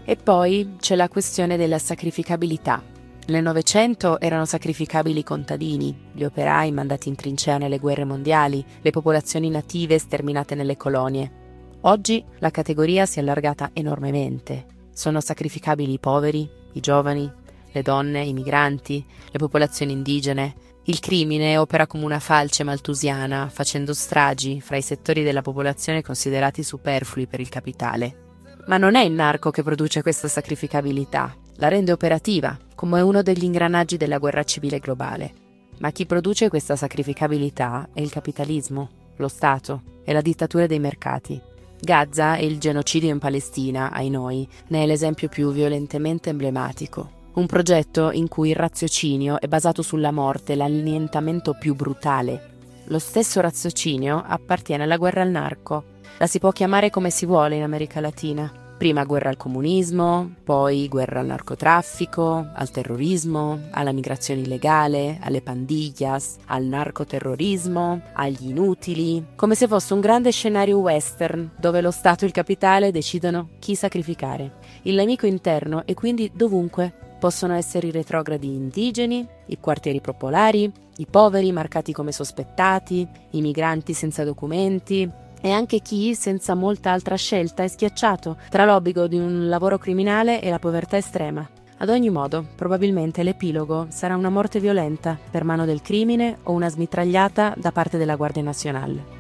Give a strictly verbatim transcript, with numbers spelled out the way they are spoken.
E poi c'è la questione della sacrificabilità. Nel Novecento erano sacrificabili i contadini, gli operai mandati in trincea nelle guerre mondiali, le popolazioni native sterminate nelle colonie. Oggi la categoria si è allargata enormemente. Sono sacrificabili i poveri, i giovani, le donne, i migranti, le popolazioni indigene. Il crimine opera come una falce maltusiana, facendo stragi fra i settori della popolazione considerati superflui per il capitale. Ma non è il narco che produce questa sacrificabilità, la rende operativa, come uno degli ingranaggi della guerra civile globale. Ma chi produce questa sacrificabilità è il capitalismo, lo Stato e la dittatura dei mercati. Gaza e il genocidio in Palestina, ai noi, ne è l'esempio più violentemente emblematico. Un progetto in cui il raziocinio è basato sulla morte, l'annientamento più brutale. Lo stesso raziocinio appartiene alla guerra al narco. La si può chiamare come si vuole in America Latina. Prima guerra al comunismo, poi guerra al narcotraffico, al terrorismo, alla migrazione illegale, alle pandillas, al narcoterrorismo, agli inutili, come se fosse un grande scenario western dove lo Stato e il capitale decidono chi sacrificare. Il nemico interno è quindi dovunque. Possono essere i retrogradi indigeni, i quartieri popolari, i poveri marcati come sospettati, i migranti senza documenti, e anche chi, senza molta altra scelta, è schiacciato tra l'obbligo di un lavoro criminale e la povertà estrema. Ad ogni modo, probabilmente l'epilogo sarà una morte violenta per mano del crimine o una smitragliata da parte della Guardia Nazionale.